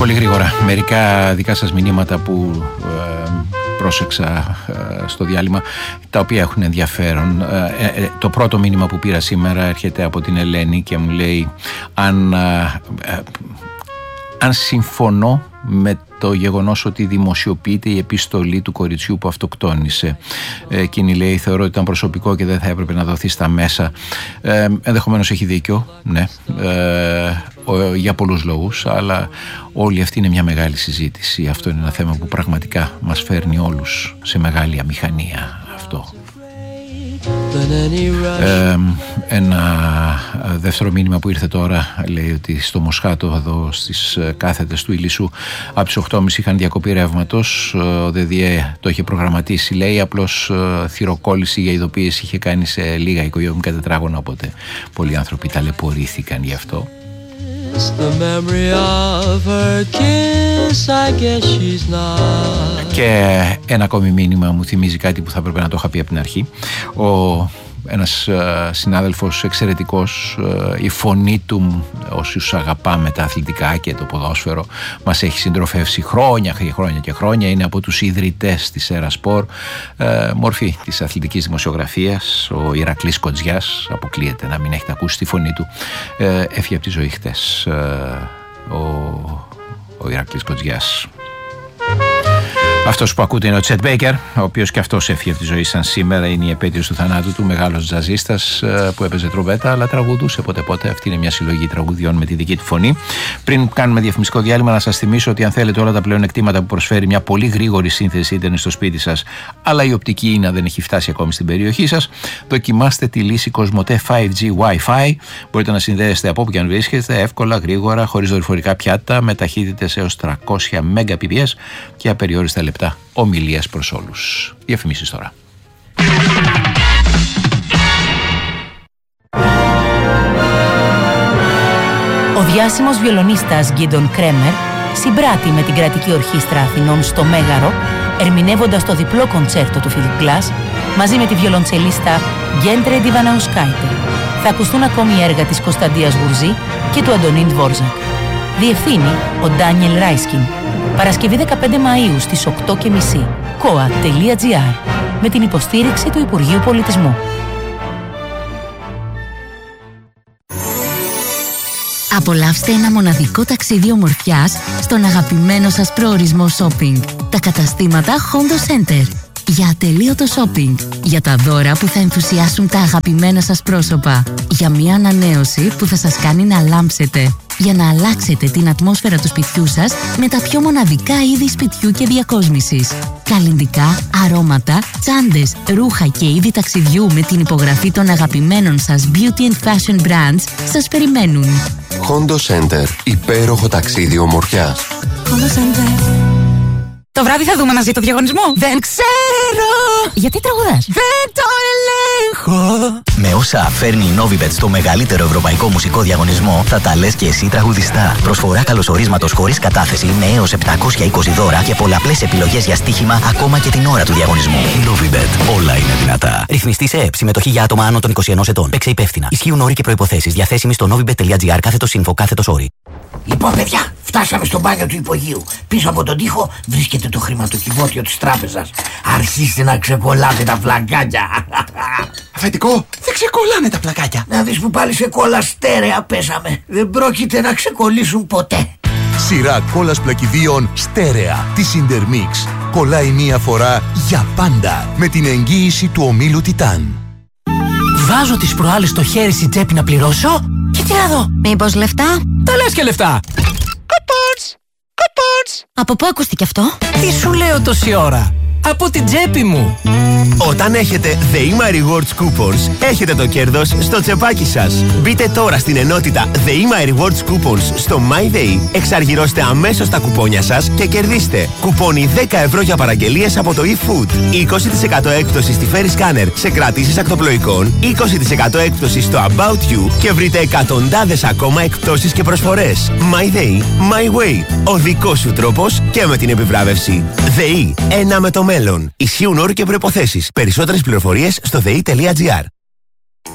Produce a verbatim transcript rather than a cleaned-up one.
πολύ γρήγορα μερικά δικά σας μηνύματα που ε, πρόσεξα ε, στο διάλειμμα, τα οποία έχουν ενδιαφέρον. Ε, ε, το πρώτο μήνυμα που πήρα σήμερα έρχεται από την Ελένη και μου λέει αν, ε, ε, αν συμφωνώ με το γεγονός ότι δημοσιοποιείται η επιστολή του κοριτσιού που αυτοκτόνησε. Ε, εκείνη λέει: θεωρώ ότι ήταν προσωπικό και δεν θα έπρεπε να δοθεί στα μέσα. Ε, ενδεχομένως έχει δίκιο, ναι, ε, ο, για πολλούς λόγους, αλλά όλη αυτή είναι μια μεγάλη συζήτηση. Αυτό είναι ένα θέμα που πραγματικά μας φέρνει όλους σε μεγάλη αμηχανία αυτό. Ε, ένα δεύτερο μήνυμα που ήρθε τώρα λέει ότι στο Μοσχάτο, εδώ στις κάθετες του Ηλισσού, από τις οκτώ και μισή είχαν διακοπή ρεύματος. Ο ΔΔΕ το είχε προγραμματίσει, λέει, απλώς θυροκόλληση για ειδοποίηση είχε κάνει σε λίγα οικογενειακά τετράγωνα, οπότε πολλοί άνθρωποι ταλαιπωρήθηκαν γι' αυτό. Και ένα ακόμη μήνυμα μου θυμίζει κάτι που θα έπρεπε να το είχα πει από την αρχή. Ο ένας uh, συνάδελφος εξαιρετικός, uh, η φωνή του, όσους αγαπάμε τα αθλητικά και το ποδόσφαιρο, μας έχει συντροφεύσει χρόνια και χρόνια και χρόνια. Είναι από τους ιδρυτές της Έρα Σπορ, uh, μορφή της αθλητικής δημοσιογραφίας. Ο Ηρακλής Κοντζιάς, αποκλείεται να μην έχετε ακούσει τη φωνή του, uh, έφυγε από τη ζωή χτες, uh, ο, ο Ηρακλής Κοντζιάς. Αυτός που ακούτε είναι ο Τσετ Μπέικερ, ο οποίος και αυτός έφυγε από τη ζωή σαν σήμερα. Είναι η επέτειος του θανάτου του, μεγάλος τζαζίστας που έπαιζε τρομπέτα, αλλά τραγουδούσε πότε πότε. Αυτή είναι μια συλλογή τραγουδιών με τη δική του φωνή. Πριν κάνουμε διαφημιστικό διάλειμμα, να σας θυμίσω ότι αν θέλετε όλα τα πλεονεκτήματα που προσφέρει μια πολύ γρήγορη σύνθεση ίντερνετ στο σπίτι σας, αλλά η οπτική ίνα δεν έχει φτάσει ακόμη στην περιοχή σας, δοκιμάστε τη λύση Κοσμοτέ φάιβ τζι Wi-Fi. Μπορείτε να συνδέεστε από όπου και αν βρίσκεστε, εύκολα, γρήγορα, χωρίς δορυφορικά πιάτα, με ταχύτητες έως τριακόσια Mbps και απεριόριστα λεπτά ομιλίας προς όλους. Διαφημίσεις τώρα. Ο διάσημος βιολονίστας Γκίντον Κρέμερ συμπράττει με την Κρατική Ορχήστρα Αθηνών στο Μέγαρο, ερμηνεύοντας το διπλό κοντσέρτο του Φιλιπ Γκλάς μαζί με τη βιολοντσελίστα Γκέντρε Ντιβαναουσκάιτε. Θα ακουστούν ακόμη έργα της Κωνσταντίας Γουρζή και του Αντωνίν Δβόρζακ. Διευθύνει ο Ντάνιελ Ράισκιν. Παρασκευή δεκαπέντε Μαΐου στις οκτώ και μισή. κοα τελεία τζι άρ με την υποστήριξη του Υπουργείου Πολιτισμού. Απολαύστε ένα μοναδικό ταξίδι ομορφιάς στον αγαπημένο σας προορισμό shopping. Τα καταστήματα Hondo Center. Για ατελείωτο shopping. Για τα δώρα που θα ενθουσιάσουν τα αγαπημένα σας πρόσωπα. Για μια ανανέωση που θα σας κάνει να λάμψετε. Για να αλλάξετε την ατμόσφαιρα του σπιτιού σας με τα πιο μοναδικά είδη σπιτιού και διακόσμησης. Καλλυντικά, αρώματα, τσάντες, ρούχα και είδη ταξιδιού με την υπογραφή των αγαπημένων σας beauty and fashion brands σας περιμένουν. Hondo Center. Υπέροχο ταξίδι ομορφιάς. Hondo Center. Το βράδυ θα δούμε μαζί το διαγωνισμό. Δεν ξέρω! Γιατί τραγουδάς? Δεν το ελέγχω! Με όσα φέρνει η Novibet στο μεγαλύτερο ευρωπαϊκό μουσικό διαγωνισμό, θα τα λες και εσύ τραγουδιστά. Προσφορά καλωσορίσματος χωρίς κατάθεση με έως επτακόσια είκοσι δώρα και πολλαπλές επιλογές για στοίχημα ακόμα και την ώρα του διαγωνισμού. Novibet. Όλα είναι δυνατά. Ρυθμιστή σε ΕΕΠ. Συμμετοχή για άτομα άνω των είκοσι ενός ετών. Παίξε υπεύθυνα. Ισχύουν όροι και προϋποθέσεις. Διαθέσιμοι στο novibet.gr κάθετος info κάθετος όροι. Λοιπόν, παιδιά, φτάσαμε στο μπάνιο του υπογείου. Πίσω από τον τοίχο βρίσκεται το χρηματοκιβώτιο της τράπεζας. Αρχίστε να ξεκολλάτε τα πλακάκια. Αφεντικό, δεν ξεκολλάνε τα πλακάκια. Να δεις που πάλι σε κόλλα στέρεα πέσαμε. Δεν πρόκειται να ξεκολλήσουν ποτέ. Σειρά κόλλας πλακιδίων στέρεα της Intermix. Κολλάει μία φορά για πάντα με την εγγύηση του ομίλου Τιτάν. Βάζω τις προάλλες στο χέρι στην τσέπη να πληρώσω και τι να δω. Μήπως λεφτά? Τα λες και λεφτά. Coupons! Coupons! Από πού ακούστηκε αυτό? Τι σου λέω τόση ώρα? Από την τσέπη μου. Όταν έχετε ΔΕΗΜΑ Rewards Coupons, έχετε το κέρδος στο τσεπάκι σας. Μπείτε τώρα στην ενότητα ΔΕΗΜΑ Rewards Coupons στο MyDay, εξαργυρώστε αμέσως τα κουπόνια σας και κερδίστε κουπόνι δέκα ευρώ για παραγγελίες από το eFood, είκοσι τοις εκατό έκπτωση στη Ferry Scanner σε κρατήσεις ακτοπλοϊκών, είκοσι τοις εκατό έκπτωση στο About You και βρείτε εκατοντάδες ακόμα εκπτώσεις και προσφορές. MyDay, My Way. Ο δικός σου τρόπος και με την επιβράβευση. ΔΕΗ, ένα με το μέλλον. Ισχύουν όροι και προϋποθέσεις. Περισσότερες πληροφορίες στο δε ι τελεία τζι άρ.